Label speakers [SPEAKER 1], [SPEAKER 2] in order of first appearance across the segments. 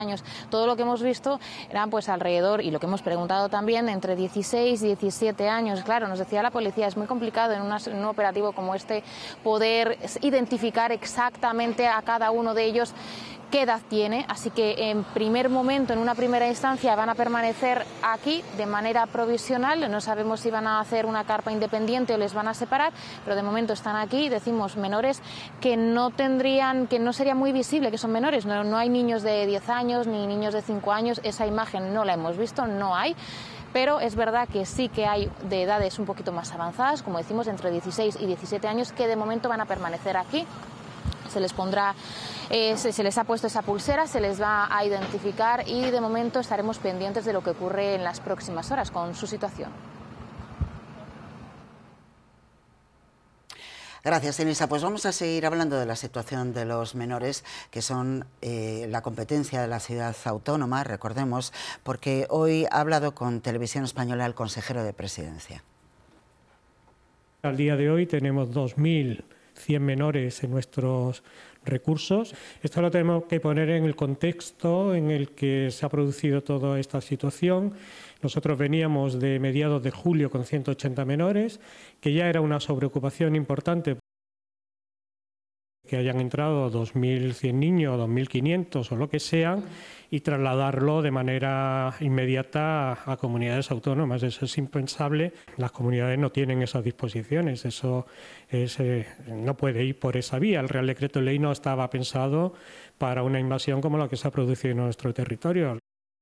[SPEAKER 1] años. Todo lo que hemos visto eran pues alrededor, y lo que hemos preguntado también, entre 16 y 17 años. Claro, nos decía la policía, es muy complicado en un operativo como este poder identificar exactamente a cada uno de ellos qué edad tiene, así que en primer momento, en una primera instancia, van a permanecer aquí de manera provisional. No sabemos si van a hacer una carpa independiente o les van a separar, pero de momento están aquí. Decimos menores que no tendrían, que no sería muy visible que son menores. No hay niños de 10 años ni niños de 5 años, esa imagen no la hemos visto, no hay. Pero es verdad que sí que hay de edades un poquito más avanzadas, como decimos, entre 16 y 17 años, que de momento van a permanecer aquí. Se les pondrá, se les ha puesto esa pulsera, se les va a identificar y de momento estaremos pendientes de lo que ocurre en las próximas horas con su situación.
[SPEAKER 2] Gracias, Elisa. Pues vamos a seguir hablando de la situación de los menores, que son la competencia de la ciudad autónoma, recordemos, porque hoy ha hablado con Televisión Española el consejero de Presidencia.
[SPEAKER 3] Al día de hoy tenemos 2.100 menores en nuestros recursos. Esto lo tenemos que poner en el contexto en el que se ha producido toda esta situación. Nosotros veníamos de mediados de julio con 180 menores, que ya era una sobreocupación importante, que hayan entrado 2.100 niños, 2.500 o lo que sean, y trasladarlo de manera inmediata a comunidades autónomas. Eso es impensable. Las comunidades no tienen esas disposiciones. Eso no puede ir por esa vía. El Real Decreto Ley no estaba pensado para una invasión como la que se ha producido en nuestro territorio.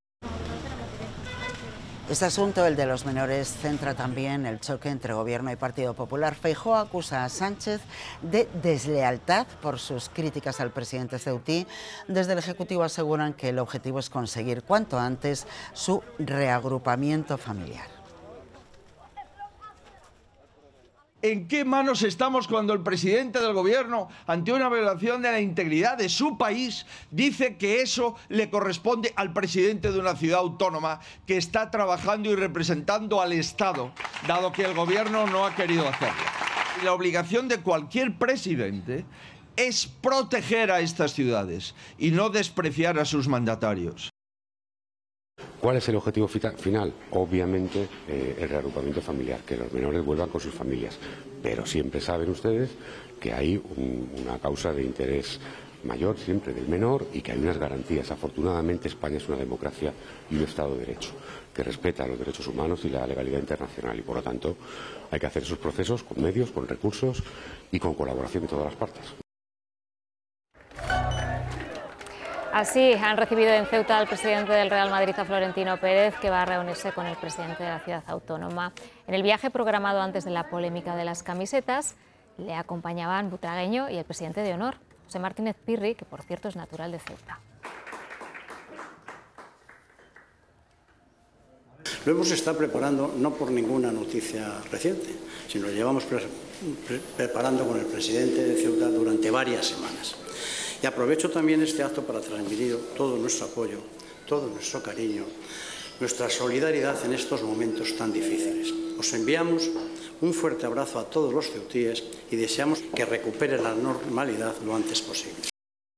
[SPEAKER 2] Este asunto, el de los menores, centra también el choque entre Gobierno y Partido Popular. Feijóo acusa a Sánchez de deslealtad por sus críticas al presidente ceutí. Desde el Ejecutivo aseguran que el objetivo es conseguir cuanto antes su reagrupamiento familiar.
[SPEAKER 4] ¿En qué manos estamos cuando el presidente del gobierno, ante una violación de la integridad de su país, dice que eso le corresponde al presidente de una ciudad autónoma que está trabajando y representando al Estado, dado que el gobierno no ha querido hacerlo? La obligación de cualquier presidente es proteger a estas ciudades y no despreciar a sus mandatarios.
[SPEAKER 5] ¿Cuál es el objetivo final? Obviamente el reagrupamiento familiar, que los menores vuelvan con sus familias. Pero siempre saben ustedes que hay una causa de interés mayor siempre del menor y que hay unas garantías. Afortunadamente España es una democracia y un Estado de Derecho que respeta los derechos humanos y la legalidad internacional y por lo tanto hay que hacer esos procesos con medios, con recursos y con colaboración de todas las partes.
[SPEAKER 6] Así han recibido en Ceuta al presidente del Real Madrid, a Florentino Pérez, que va a reunirse con el presidente de la ciudad autónoma. En el viaje programado antes de la polémica de las camisetas, le acompañaban Butragueño y el presidente de honor, José Martínez Pirri, que por cierto es natural de Ceuta.
[SPEAKER 7] Lo hemos estado preparando no por ninguna noticia reciente, sino lo llevamos preparando con el presidente de Ceuta durante varias semanas. Y aprovecho también este acto para transmitir todo nuestro apoyo, todo nuestro cariño, nuestra solidaridad en estos momentos tan difíciles. Os enviamos un fuerte abrazo a todos los ceutíes y deseamos que recupere la normalidad lo antes posible.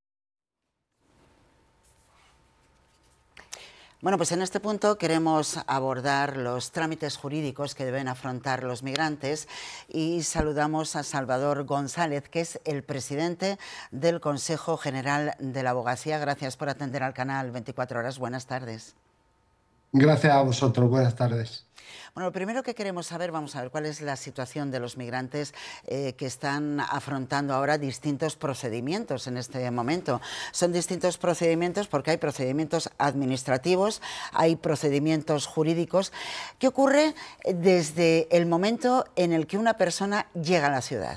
[SPEAKER 2] Bueno, pues en este punto queremos abordar los trámites jurídicos que deben afrontar los migrantes y saludamos a Salvador González, que es el presidente del Consejo General de la Abogacía. Gracias por atender al canal 24 Horas. Buenas tardes.
[SPEAKER 8] Gracias a vosotros. Buenas tardes.
[SPEAKER 2] Bueno, lo primero que queremos saber, vamos a ver cuál es la situación de los migrantes que están afrontando ahora distintos procedimientos en este momento. Son distintos procedimientos porque hay procedimientos administrativos, hay procedimientos jurídicos. ¿Qué ocurre desde el momento en el que una persona llega a la ciudad?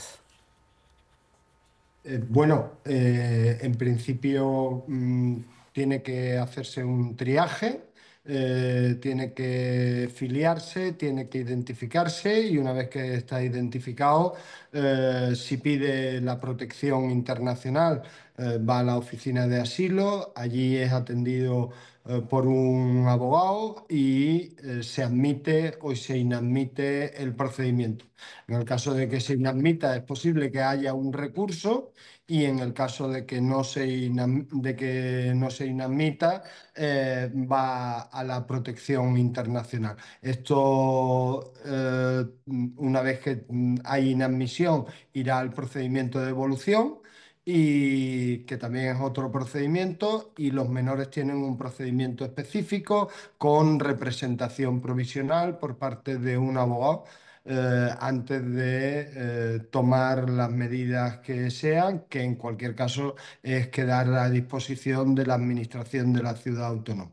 [SPEAKER 8] En principio tiene que hacerse un triaje. Tiene que filiarse, tiene que identificarse y una vez que está identificado, si pide la protección internacional, va a la oficina de asilo, allí es atendido por un abogado y se admite o se inadmite el procedimiento. En el caso de que se inadmita, es posible que haya un recurso, y en el caso de que no se inadmita, va a la protección internacional. Esto, una vez que hay inadmisión, irá al procedimiento de devolución, y que también es otro procedimiento, y los menores tienen un procedimiento específico con representación provisional por parte de un abogado antes de tomar las medidas que sean, que en cualquier caso es quedar a disposición de la Administración de la Ciudad Autónoma.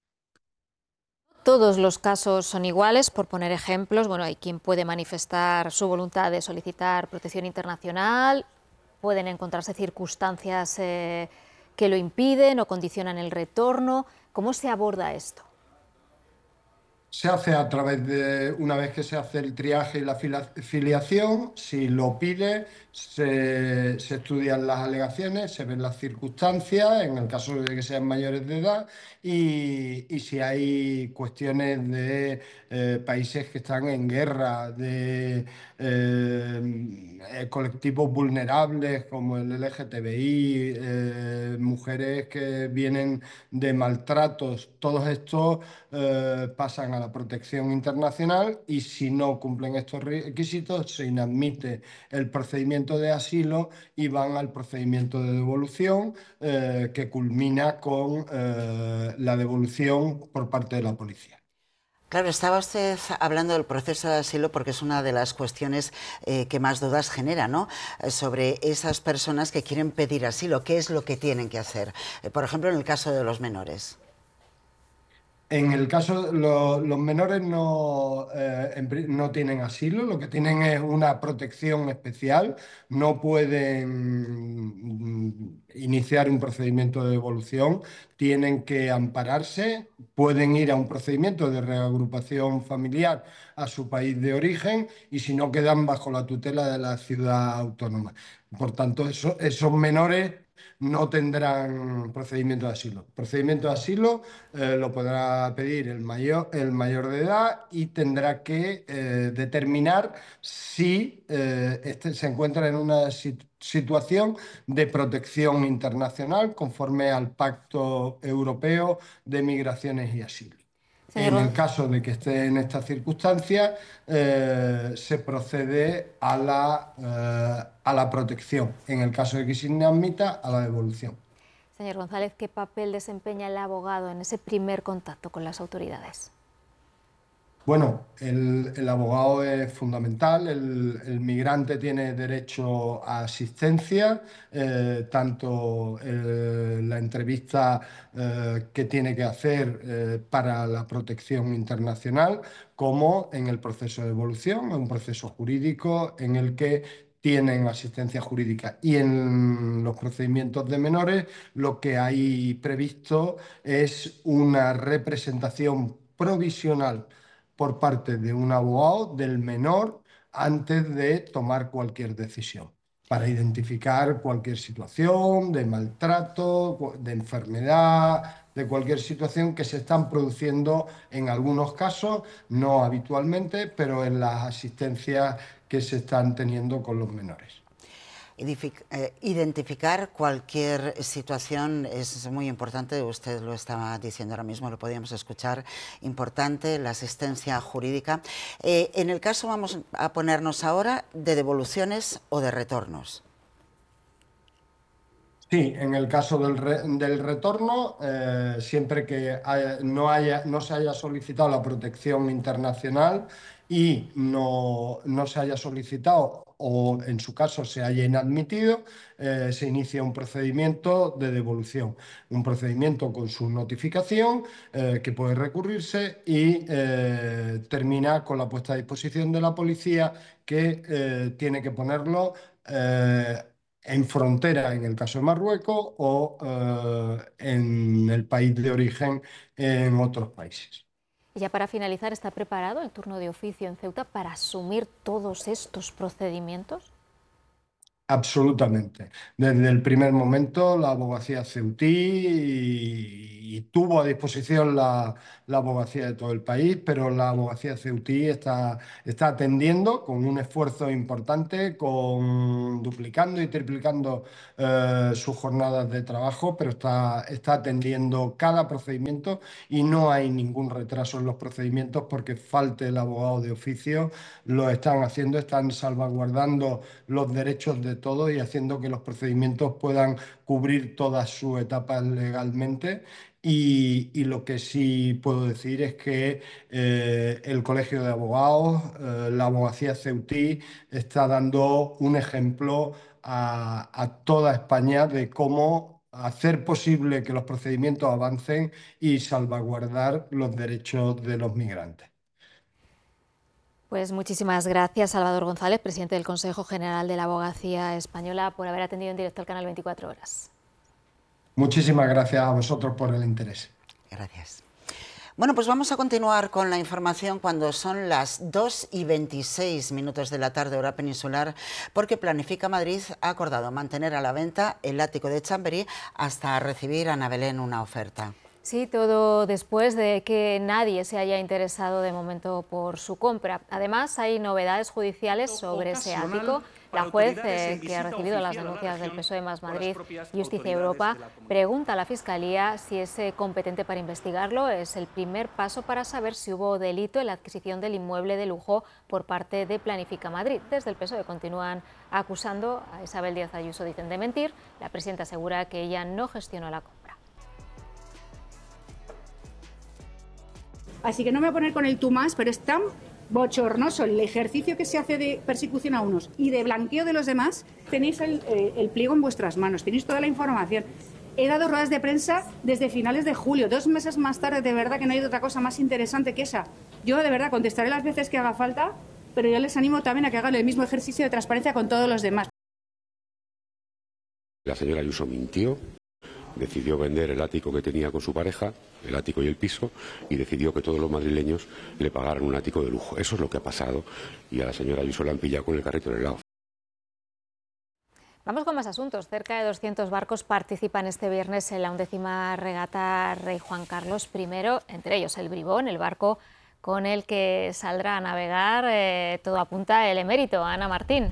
[SPEAKER 6] Todos los casos son iguales, por poner ejemplos. Bueno, hay quien puede manifestar su voluntad de solicitar protección internacional, pueden encontrarse circunstancias que lo impiden o condicionan el retorno. ¿Cómo se aborda esto?
[SPEAKER 8] Se hace a través de, una vez que se hace el triaje y la filiación, si lo pide, se estudian las alegaciones, se ven las circunstancias, en el caso de que sean mayores de edad, y si hay cuestiones de países que están en guerra, de colectivos vulnerables como el LGTBI, mujeres que vienen de maltratos, todos estos pasan a la protección internacional, y si no cumplen estos requisitos se inadmite el procedimiento de asilo y van al procedimiento de devolución que culmina con la devolución por parte de la policía.
[SPEAKER 2] Claro, estaba usted hablando del proceso de asilo porque es una de las cuestiones que más dudas genera, ¿no? Sobre esas personas que quieren pedir asilo, ¿qué es lo que tienen que hacer? Por ejemplo, en el caso de los menores.
[SPEAKER 8] En el caso, los menores no, no tienen asilo, lo que tienen es una protección especial, no pueden iniciar un procedimiento de devolución, tienen que ampararse, pueden ir a un procedimiento de reagrupación familiar a su país de origen, y si no, quedan bajo la tutela de la ciudad autónoma. Por tanto, esos menores no tendrán procedimiento de asilo. Procedimiento de asilo lo podrá pedir el mayor de edad, y tendrá que determinar si se encuentra en una situación de protección internacional conforme al Pacto Europeo de Migraciones y Asilo. En el caso de que esté en estas circunstancias, se procede a la protección. En el caso de que se inadmita, a la devolución.
[SPEAKER 6] Señor González, ¿qué papel desempeña el abogado en ese primer contacto con las autoridades?
[SPEAKER 8] Bueno, el abogado es fundamental. El migrante tiene derecho a asistencia, tanto la entrevista que tiene que hacer para la protección internacional, como en el proceso de devolución, un proceso jurídico en el que tienen asistencia jurídica. Y en los procedimientos de menores, lo que hay previsto es una representación provisional por parte de un abogado del menor antes de tomar cualquier decisión, para identificar cualquier situación de maltrato, de enfermedad, de cualquier situación que se están produciendo en algunos casos, no habitualmente, pero en las asistencias que se están teniendo con los menores.
[SPEAKER 2] Identificar cualquier situación es muy importante, usted lo estaba diciendo ahora mismo, lo podíamos escuchar, importante la asistencia jurídica. En el caso, vamos a ponernos ahora, de devoluciones o de retornos.
[SPEAKER 8] Sí, en el caso del retorno, siempre que no se haya solicitado la protección internacional y no se haya solicitado, o en su caso se haya inadmitido, se inicia un procedimiento de devolución. Un procedimiento con su notificación que puede recurrirse, y termina con la puesta a disposición de la policía, que tiene que ponerlo en frontera en el caso de Marruecos, o en el país de origen en otros países.
[SPEAKER 6] Y ya para finalizar, ¿está preparado el turno de oficio en Ceuta para asumir todos estos procedimientos?
[SPEAKER 8] Absolutamente. Desde el primer momento la abogacía ceutí y tuvo a disposición la abogacía de todo el país, pero la abogacía ceutí está atendiendo con un esfuerzo importante, duplicando y triplicando sus jornadas de trabajo, pero está atendiendo cada procedimiento y no hay ningún retraso en los procedimientos porque falte el abogado de oficio. Lo están haciendo, están salvaguardando los derechos de todos y haciendo que los procedimientos puedan cubrir todas sus etapas legalmente. Y lo que sí puedo decir es que el Colegio de Abogados, la abogacía ceutí, está dando un ejemplo a toda España de cómo hacer posible que los procedimientos avancen y salvaguardar los derechos de los migrantes.
[SPEAKER 6] Pues muchísimas gracias, Salvador González, presidente del Consejo General de la Abogacía Española, por haber atendido en directo al canal 24 Horas.
[SPEAKER 8] Muchísimas gracias a vosotros por el interés.
[SPEAKER 2] Gracias. Bueno, pues vamos a continuar con la información cuando son las 2:26 de la tarde, hora peninsular, porque Planifica Madrid ha acordado mantener a la venta el ático de Chamberí hasta recibir a Ana Belén una oferta.
[SPEAKER 6] Sí, todo después de que nadie se haya interesado de momento por su compra. Además, hay novedades judiciales sobre ese ático. La juez, que ha recibido las denuncias del PSOE más Madrid, Justicia Europa, pregunta a la Fiscalía si es competente para investigarlo. Es el primer paso para saber si hubo delito en la adquisición del inmueble de lujo por parte de Planifica Madrid. Desde el PSOE continúan acusando a Isabel Díaz Ayuso, dicen, de mentir. La presidenta asegura que ella no gestionó la compra.
[SPEAKER 9] Así que no me voy a poner con el tú más, pero es tan bochornoso el ejercicio que se hace de persecución a unos y de blanqueo de los demás. Tenéis el pliego en vuestras manos, tenéis toda la información. He dado ruedas de prensa desde finales de julio, 2 meses más tarde, de verdad que no hay otra cosa más interesante que esa. Yo de verdad contestaré las veces que haga falta, pero yo les animo también a que hagan el mismo ejercicio de transparencia con todos los demás.
[SPEAKER 5] La señora Ayuso mintió. Decidió vender el ático que tenía con su pareja, el ático y el piso, y decidió que todos los madrileños le pagaran un ático de lujo. Eso es lo que ha pasado y a la señora Ayuso la han pillado con el carrito del helado.
[SPEAKER 6] Vamos con más asuntos. Cerca de 200 barcos participan este viernes en la 11ª regata Rey Juan Carlos I, entre ellos el Bribón, el barco con el que saldrá a navegar, todo apunta el emérito, Ana Martín.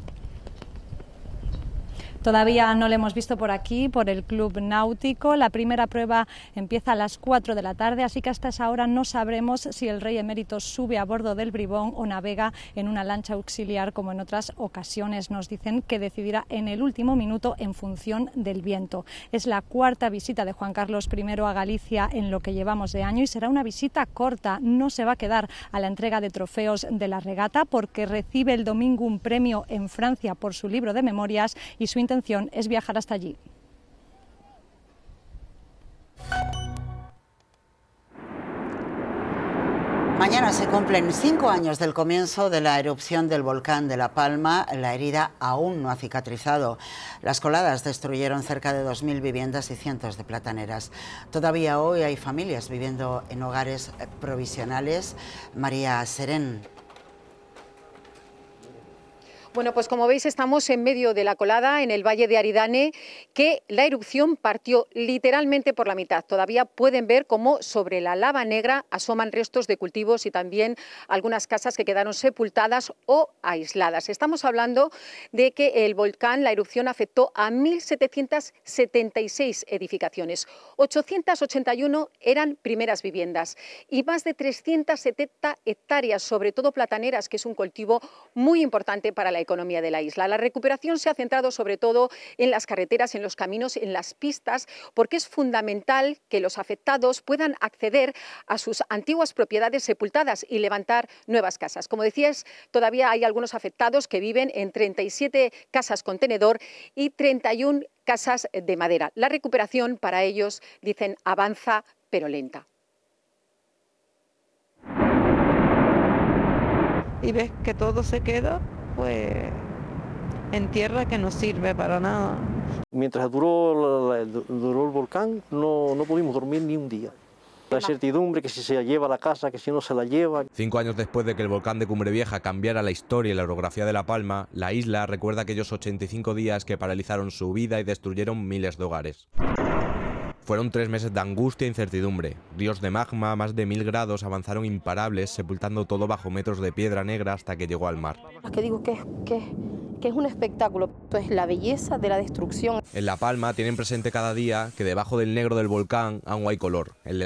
[SPEAKER 10] Todavía no lo hemos visto por aquí, por el Club Náutico. La primera prueba empieza a las 4 de la tarde, así que hasta esa hora no sabremos si el rey emérito sube a bordo del Bribón o navega en una lancha auxiliar como en otras ocasiones. Nos dicen que decidirá en el último minuto en función del viento. Es la 4ª visita de Juan Carlos I a Galicia en lo que llevamos de año y será una visita corta. No se va a quedar a la entrega de trofeos de la regata porque recibe el domingo un premio en Francia por su libro de memorias y su intención es viajar hasta allí.
[SPEAKER 2] Mañana se cumplen 5 años del comienzo de la erupción del volcán de La Palma. La herida aún no ha cicatrizado. Las coladas destruyeron cerca de 2.000 viviendas y cientos de plataneras. Todavía hoy hay familias viviendo en hogares provisionales. María Serén.
[SPEAKER 11] Bueno, pues como veis estamos en medio de la colada en el Valle de Aridane, que la erupción partió literalmente por la mitad. Todavía pueden ver cómo sobre la lava negra asoman restos de cultivos y también algunas casas que quedaron sepultadas o aisladas. Estamos hablando de que el volcán, la erupción, afectó a 1.776 edificaciones. 881 eran primeras viviendas y más de 370 hectáreas, sobre todo plataneras, que es un cultivo muy importante para la economía de la isla. La recuperación se ha centrado sobre todo en las carreteras, en los caminos, en las pistas, porque es fundamental que los afectados puedan acceder a sus antiguas propiedades sepultadas y levantar nuevas casas. Como decías, todavía hay algunos afectados que viven en 37 casas contenedor y 31 casas de madera. La recuperación para ellos, dicen, avanza pero lenta.
[SPEAKER 12] Y ves que todo se queda pues en tierra que no sirve para nada.
[SPEAKER 13] Mientras duró el volcán no pudimos dormir ni un día. La incertidumbre, que si se la lleva a la casa, que si no se la lleva.
[SPEAKER 14] 5 años después de que el volcán de Cumbre Vieja cambiara la historia y la orografía de La Palma, la isla recuerda aquellos 85 días que paralizaron su vida y destruyeron miles de hogares. Fueron 3 meses de angustia e incertidumbre. Ríos de magma a más de 1000 grados avanzaron imparables, sepultando todo bajo metros de piedra negra hasta que llegó al mar.
[SPEAKER 15] Es que digo que es un espectáculo, esto es la belleza de la destrucción.
[SPEAKER 14] En La Palma tienen presente cada día que debajo del negro del volcán aún hay color, el de